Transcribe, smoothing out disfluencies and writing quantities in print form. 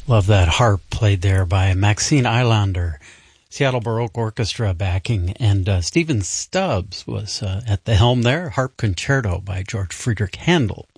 Love that harp played there by Maxine Eilander, Seattle Baroque Orchestra backing, and Stephen Stubbs was at the helm there, harp concerto by George Friedrich Handel.